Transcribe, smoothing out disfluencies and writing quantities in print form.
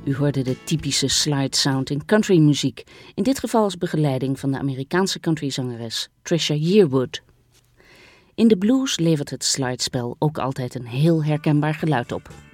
U hoorde de typische slide sound in countrymuziek, in dit geval als begeleiding van de Amerikaanse countryzangeres Trisha Yearwood. In de blues levert het slidespel ook altijd een heel herkenbaar geluid op.